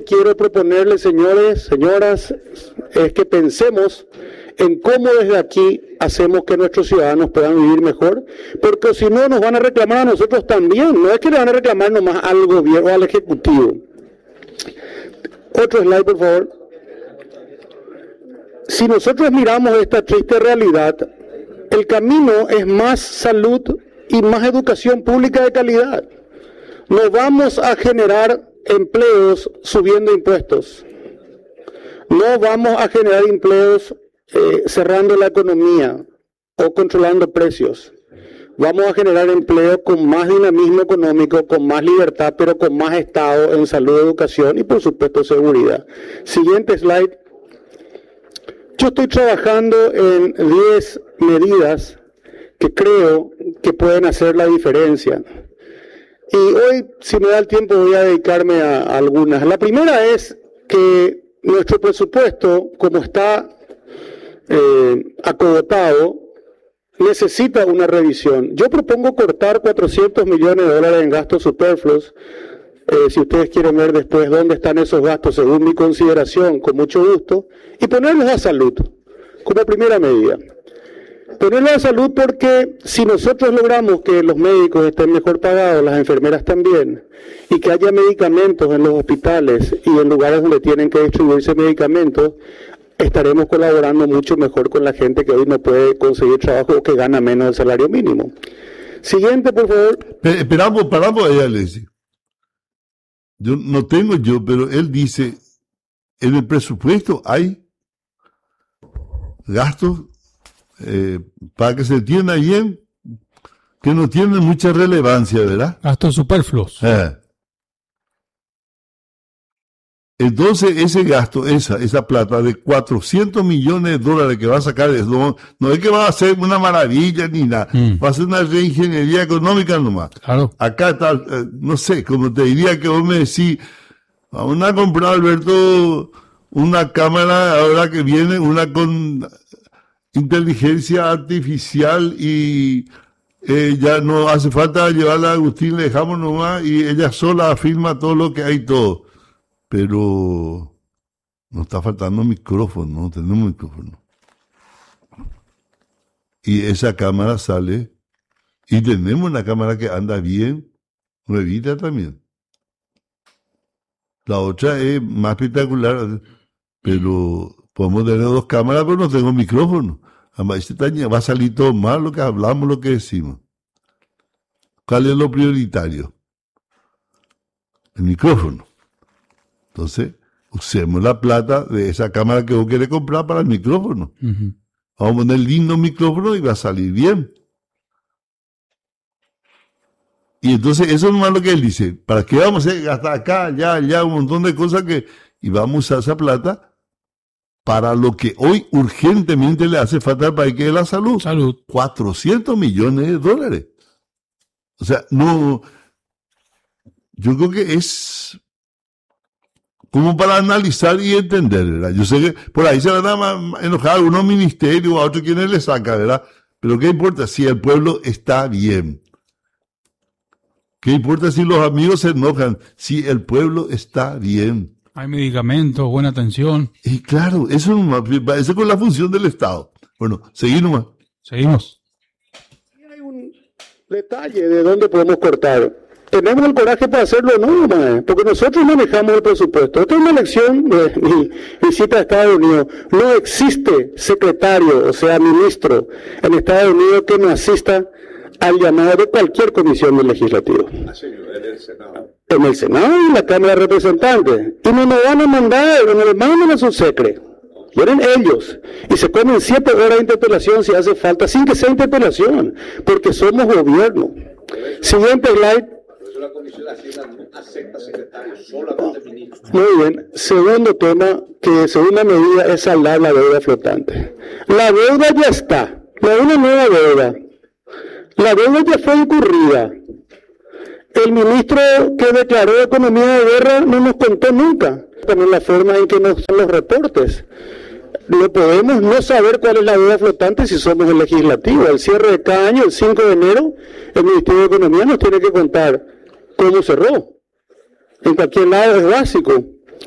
quiero proponerles, señores, señoras, es que pensemos en cómo desde aquí hacemos que nuestros ciudadanos puedan vivir mejor, porque si no nos van a reclamar a nosotros también, no es que le van a reclamar nomás al gobierno o al Ejecutivo. Otro slide, por favor. Si nosotros miramos esta triste realidad, el camino es más salud y más educación pública de calidad. No vamos a generar empleos subiendo impuestos. No vamos a generar empleos cerrando la economía o controlando precios. Vamos a generar empleo con más dinamismo económico, con más libertad, pero con más Estado en salud, educación y por supuesto seguridad. Siguiente slide. Yo estoy trabajando en 10 medidas que creo que pueden hacer la diferencia. Y hoy, si me da el tiempo, voy a dedicarme a algunas. La primera es que nuestro presupuesto, como está acogotado, necesita una revisión. Yo propongo cortar $400 millones en gastos superfluos. Si ustedes quieren ver después dónde están esos gastos, según mi consideración, con mucho gusto, y ponerlos a salud, como primera medida. Ponerlos a salud porque si nosotros logramos que los médicos estén mejor pagados, las enfermeras también, y que haya medicamentos en los hospitales y en lugares donde tienen que distribuirse medicamentos, estaremos colaborando mucho mejor con la gente que hoy no puede conseguir trabajo o que gana menos del salario mínimo. Siguiente, por favor. Paramos allá, Leslie. Yo no tengo pero él dice, en el presupuesto hay gastos, para que se entienda bien, que no tienen mucha relevancia, ¿verdad? Gastos superfluos. Entonces, ese gasto, esa plata de $400 millones que va a sacar, no es que va a ser una maravilla ni nada, va a ser una reingeniería económica nomás. Claro. Acá está, no sé, como te diría que vos me decís, vamos a comprar, Alberto, una cámara ahora que viene, una con inteligencia artificial y ya no hace falta llevarla a Agustín, le dejamos nomás y ella sola filma todo lo que hay todo. Pero nos está faltando micrófono, no tenemos micrófono. Y esa cámara sale, y tenemos una cámara que anda bien, nuevita también. La otra es más espectacular, pero podemos tener 2 cámaras, pero no tengo micrófono. Además, va a salir todo mal lo que hablamos, lo que decimos. ¿Cuál es lo prioritario? El micrófono. Entonces, usemos la plata de esa cámara que vos querés comprar para el micrófono. Uh-huh. Vamos a poner lindo micrófono y va a salir bien. Y entonces, eso no es lo que él dice. ¿Para qué vamos a gastar acá, allá, un montón de cosas y vamos a usar esa plata para lo que hoy urgentemente le hace falta al país, que es la salud? Salud. $400 millones. O sea, no, yo creo que es como para analizar y entender, ¿verdad? Yo sé que por ahí se van a enojar a algunos ministerios o a otros quienes le sacan, ¿verdad? Pero ¿qué importa si el pueblo está bien? ¿Qué importa si los amigos se enojan? Si el pueblo está bien. Hay medicamentos, buena atención. Y claro, eso es con la función del Estado. Bueno, seguimos. Seguimos. Hay un detalle de dónde podemos cortar. Tenemos el coraje para hacerlo, no, porque nosotros manejamos el presupuesto. Esta es una lección de mi visita a Estados Unidos. No existe secretario, o sea, ministro en Estados Unidos que no asista al llamado de cualquier comisión del legislativo. En el Senado y en la Cámara de Representantes. Y no nos van a mandar, no nos mandan a su secre. Vienen ellos y se comen 7 horas de interpelación si hace falta, sin que sea interpelación, porque somos gobierno. Siguiente slide. La Comisión de Hacienda no acepta secretarios, solamente ministros. Muy bien. Segundo tema, que segunda medida es saldar la deuda flotante. La deuda ya está, no hay una nueva deuda. La deuda ya fue incurrida. El ministro que declaró economía de guerra no nos contó nunca, también la forma en que nos son los reportes. No podemos no saber cuál es la deuda flotante si somos el legislativo. Al cierre de cada año, el 5 de enero, el Ministerio de Economía nos tiene que contar cómo cerró. En cualquier lado es básico.